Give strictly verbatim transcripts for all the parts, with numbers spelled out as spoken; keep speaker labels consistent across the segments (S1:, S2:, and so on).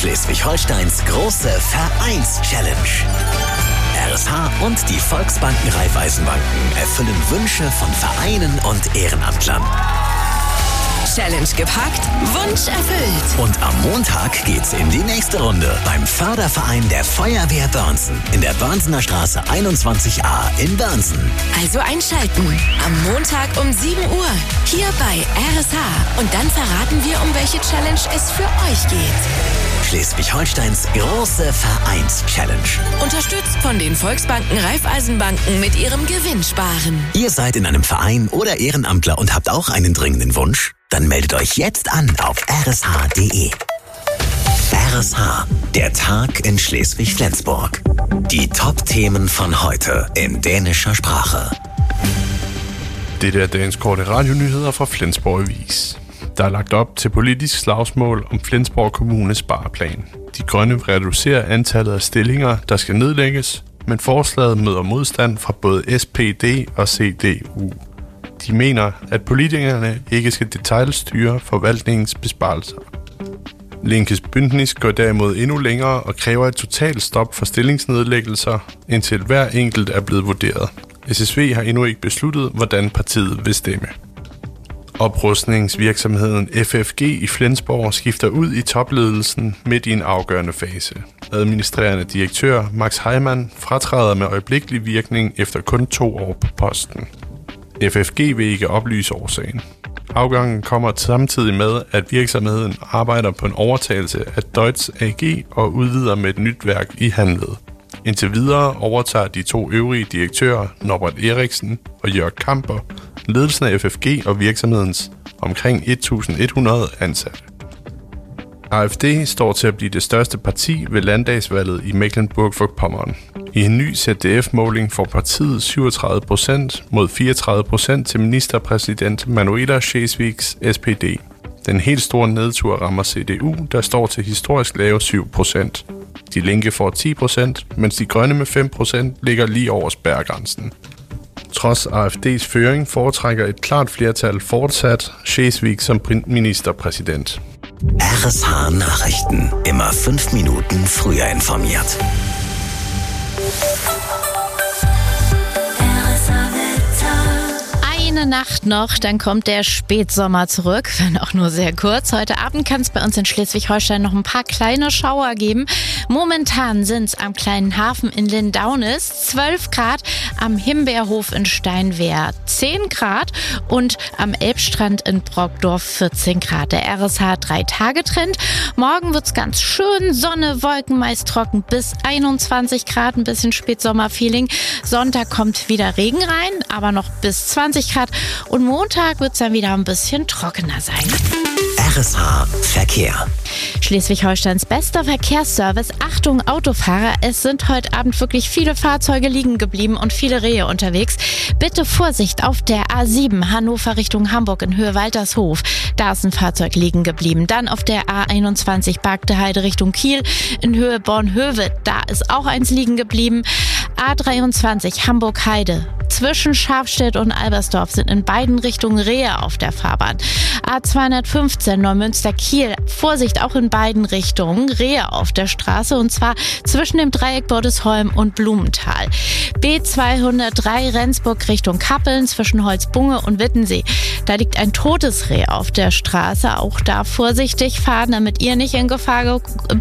S1: Schleswig-Holsteins große Vereins-Challenge. R S H und die Volksbanken Raiffeisenbanken erfüllen Wünsche von Vereinen und Ehrenamtlern.
S2: Challenge gepackt, Wunsch erfüllt.
S1: Und am Montag geht's in die nächste Runde beim Förderverein der Feuerwehr Börnsen in der Börnsener Straße einundzwanzig a in Börnsen.
S2: Also einschalten. Am Montag um sieben Uhr. Hier bei R S H. Und dann verraten wir, um welche Challenge es für euch geht.
S1: Schleswig-Holsteins große Vereins-Challenge.
S2: Unterstützt von den Volksbanken Raiffeisenbanken mit ihrem Gewinnsparen.
S1: Ihr seid in einem Verein oder Ehrenamtler und habt auch einen dringenden Wunsch? Dann meldet euch jetzt an auf r s h punkt d e. R S H, der Tag in Schleswig-Flensburg. Die Top-Themen von heute in dänischer Sprache.
S3: Det er dagens korte radionyheder fra Flensborg Avis. Der er lagt op til politisk slagsmål om Flensborg Kommunes spareplan. De grønne vil reducere antallet af stillinger, der skal nedlægges, men forslaget møder modstand fra både S P D og C D U. De mener, at politikerne ikke skal detailstyre forvaltningens besparelser. Linkes Bündnis går derimod endnu længere og kræver et totalt stop for stillingsnedlæggelser, indtil hver enkelt er blevet vurderet. S S V har endnu ikke besluttet, hvordan partiet vil stemme. Oprustningsvirksomheden F F G i Flensborg skifter ud i topledelsen midt i en afgørende fase. Administrerende direktør Max Heimann fratræder med øjeblikkelig virkning efter kun to år på posten. F F G vil ikke oplyse årsagen. Afgangen kommer samtidig med, at virksomheden arbejder på en overtagelse af Deutz A G og udvider med et nyt værk i Hanved. Indtil videre overtager de to øvrige direktører, Norbert Eriksen og Jørg Kamper, ledelsen af F F G og virksomhedens omkring et hundrede ansatte. A F D står til at blive det største parti ved landdagsvalget i Mecklenburg-Vorpommern. I en ny Z D F-måling får partiet syvogtredive procent mod fireogtredive procent til ministerpræsident Manuela Schweswigs S P D. Den helt store nedtur rammer C D U, der står til historisk lave syv procent. De Linke får ti procent, mens de grønne med fem procent ligger lige over spærregrænsen. Trods A F D's føring foretrækker et klart flertal fortsat Schweswig som ministerpræsident.
S1: R S H Nachrichten. Immer fünf Minuten früher informiert.
S4: Eine Nacht noch, dann kommt der Spätsommer zurück, wenn auch nur sehr kurz. Heute Abend kann es bei uns in Schleswig-Holstein noch ein paar kleine Schauer geben. Momentan sind es am kleinen Hafen in Lindaunis zwölf Grad, am Himbeerhof in Steinwehr zehn Grad und am Elbstrand in Brockdorf vierzehn Grad. Der R S H-Drei-Tage-Trend. Morgen wird's ganz schön, Sonne, Wolken, meist trocken bis einundzwanzig Grad, ein bisschen Spätsommer-Feeling. Sonntag kommt wieder Regen rein, aber noch bis zwanzig Grad. Und Montag wird es dann wieder ein bisschen trockener sein.
S1: R S H Verkehr.
S4: Schleswig-Holsteins bester Verkehrsservice. Achtung Autofahrer, es sind heute Abend wirklich viele Fahrzeuge liegen geblieben und viele Rehe unterwegs. Bitte Vorsicht auf der A sieben Hannover Richtung Hamburg in Höhe Waltershof. Da ist ein Fahrzeug liegen geblieben. Dann auf der A einundzwanzig Bargteheide Richtung Kiel in Höhe Bornhöve. Da ist auch eins liegen geblieben. A dreiundzwanzig Hamburg-Heide. Zwischen Schafstedt und Albersdorf sind in beiden Richtungen Rehe auf der Fahrbahn. A zweihundertfünfzehn Neumünster-Kiel. Vorsicht auch in beiden Richtungen. Rehe auf der Straße und zwar zwischen dem Dreieck Bordesholm und Blumenthal. B zweihundertdrei Rendsburg Richtung Kappeln zwischen Holzbunge und Wittensee. Da liegt ein totes Reh auf der Straße. Auch da vorsichtig fahren, damit ihr nicht in Gefahr,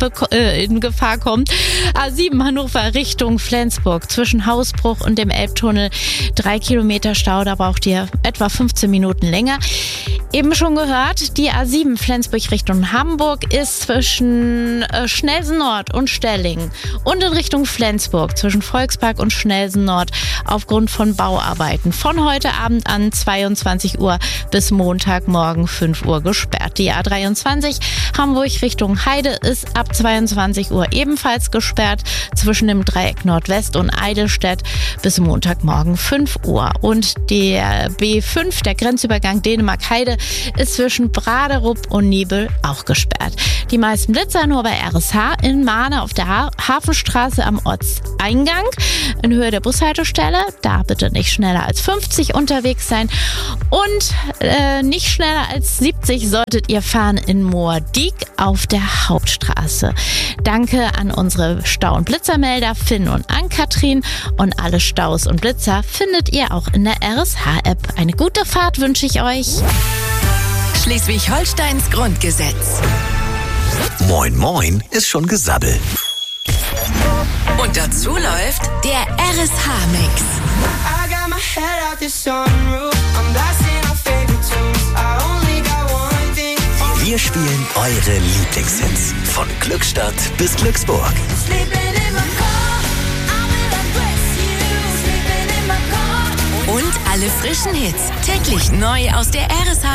S4: äh, in Gefahr kommt. A sieben Hannover Richtung Flensburg zwischen Hausbruch und dem Elbtunnel. Drei Kilometer Stau, da braucht ihr etwa fünfzehn Minuten länger. Eben schon gehört, die A sieben Flensburg Richtung Hamburg ist zwischen äh, Schnelsen Nord und Stellingen und in Richtung Flensburg zwischen Volkspark und Schnelsen Nord aufgrund von Bauarbeiten von heute Abend an zweiundzwanzig Uhr bis Montagmorgen fünf Uhr gesperrt. Die A dreiundzwanzig Hamburg Richtung Heide ist ab zweiundzwanzig Uhr ebenfalls gesperrt zwischen dem Dreieck Nordwest und Eidelstedt bis Montagmorgen fünf Uhr. Und der B fünf, der Grenzübergang Dänemark-Heide, ist zwischen Braderup und Nibel auch gesperrt. Die meisten Blitzer nur bei R S H in Mahne auf der ha- Hafenstraße am Ortseingang in Höhe der Bushaltestelle. Da bitte nicht schneller als fünfzig unterwegs sein und äh, nicht schneller als siebzig solltet ihr fahren in Moordiek auf der Hauptstraße. Danke an unsere Stau- und Blitzermelder Finn und Ann-Kathrin und alle Staus und Blitzer findet ihr auch in der R S H-App. Eine gute Fahrt wünsche ich euch.
S2: Schleswig-Holsteins Grundgesetz.
S1: Moin Moin ist schon gesabbelt.
S2: Und dazu läuft der R S H-Mix.
S5: I got my head out the sunroof. I'm blasting our favorite tunes. I only got one thing.
S1: Wir spielen eure Lieblingshits von Glückstadt bis Glücksburg.
S5: Sleeping in my car. I will embrace you. Sleeping in my car.
S2: Und alle frischen Hits täglich neu aus der R S H